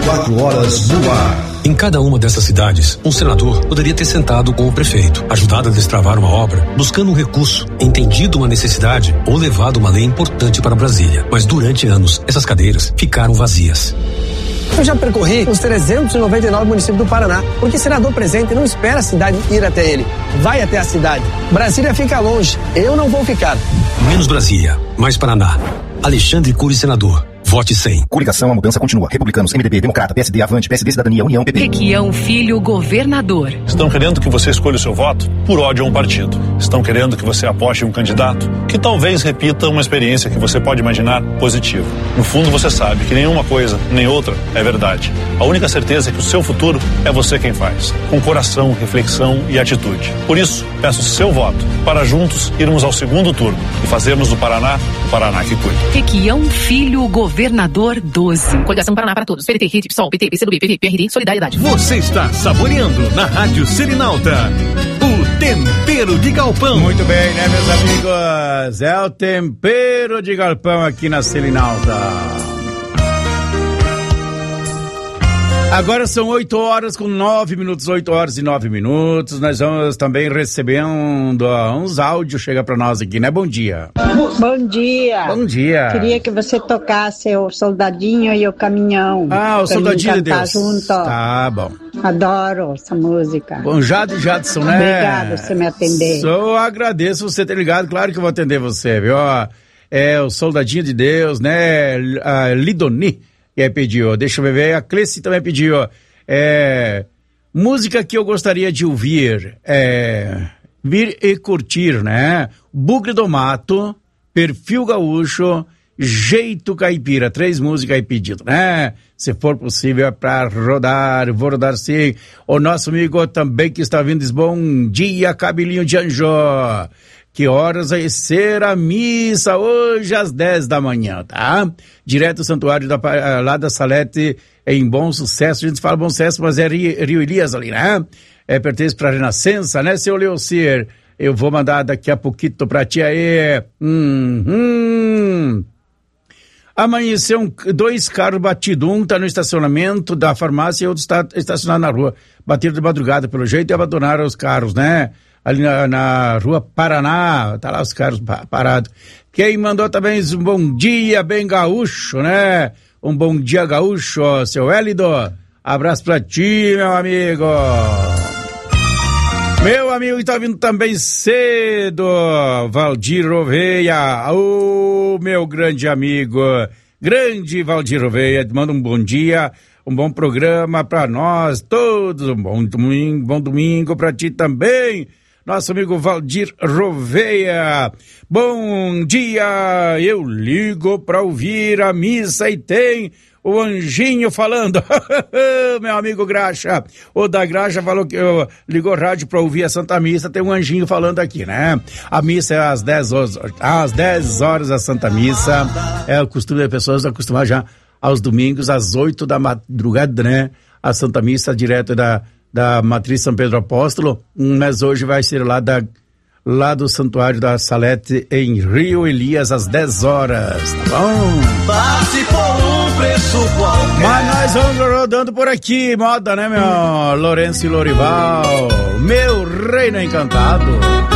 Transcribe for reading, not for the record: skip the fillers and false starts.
24 horas no ar. Em cada uma dessas cidades, um senador poderia ter sentado com o prefeito, ajudado a destravar uma obra, buscando um recurso, entendido uma necessidade ou levado uma lei importante para Brasília. Mas durante anos, essas cadeiras ficaram vazias. Eu já percorri os 399 municípios do Paraná, porque senador presente não espera a cidade ir até ele, vai até a cidade. Brasília fica longe, eu não vou ficar. Menos Brasília, mais Paraná. Alexandre Cury, senador. Vote 100. Coligação, a mudança continua. Republicanos, MDB, Democrata, PSD, Avante, PSD, Cidadania, União, PP. Requião Filho, governador. Estão querendo que você escolha o seu voto por ódio a um partido. Estão querendo que você aposte em um candidato que talvez repita uma experiência que você pode imaginar positiva. No fundo, você sabe que nenhuma coisa, nem outra, é verdade. A única certeza é que o seu futuro é você quem faz. Com coração, reflexão e atitude. Por isso, peço seu voto para juntos irmos ao segundo turno e fazermos do Paraná o Paraná que cuida. Requião Filho, governador 12. Coligação Paraná para todos. PDT, RIT, PSOL, PT, PCdoB, PV, PRD, Solidariedade. Você está saboreando na Rádio Selinalta o Tempero de Galpão. Muito bem, né, meus amigos? É o Tempero de Galpão aqui na Selinalta. Agora são 8 horas com 9 minutos, 8 horas e 9 minutos. Nós vamos também recebendo uns áudios, chega pra nós aqui, né? Bom dia. Bom dia. Bom dia. Queria que você tocasse o Soldadinho e o Caminhão. Ah, o Soldadinho de Deus. Junto. Tá bom. Adoro essa música. Bom, Jadson, né? Obrigado por você me atender. Só agradeço você ter ligado, claro que eu vou atender você, viu? É o Soldadinho de Deus, né? A Lidoni. E aí pediu, deixa eu ver, a Cleci também pediu, música que eu gostaria de ouvir, vir e curtir, né? Bugre do Mato, Perfil Gaúcho, Jeito Caipira, 3 músicas aí pedido, né? Se for possível, é pra rodar, vou rodar sim. O nosso amigo também que está vindo diz, bom dia, Cabelinho de Anjô. Que horas vai ser a missa hoje às 10 da manhã, tá? Direto do santuário lá da Salete, em Bom Sucesso. A gente fala Bom Sucesso, mas é Rio Elias ali, né? Pertence pra Renascença, né, seu Leocir? Eu vou mandar daqui a pouquinho pra ti aí. Amanheceu 2 carros batidos. Um tá no estacionamento da farmácia e outro está estacionado na rua. Bateram de madrugada pelo jeito e abandonaram os carros, né? Ali na rua Paraná, tá lá os carros parados. Quem mandou também um bom dia bem gaúcho, né? Um bom dia gaúcho, seu Hélido. Abraço pra ti, meu amigo. Meu amigo que tá vindo também cedo, Valdir Oveia, meu grande amigo, grande Valdir Oveia, manda um bom dia, um bom programa pra nós todos, um bom domingo pra ti também. Nosso amigo Valdir Roveia. Bom dia, eu ligo pra ouvir a missa e tem o anjinho falando. Meu amigo Graxa, o da Graxa falou que ligou rádio pra ouvir a Santa Missa, tem um anjinho falando aqui, né? A missa é às 10 horas a Santa Missa. É o costume das pessoas acostumar já aos domingos, às 8 da madrugada, né? A Santa Missa direto da Matriz São Pedro Apóstolo, mas hoje vai ser lá do Santuário da Salete, em Rio Elias, às 10 horas, tá bom? Passe por um preço qualquer. Mas nós vamos rodando por aqui, moda, né, meu? Lourenço e Lorival, meu reino encantado.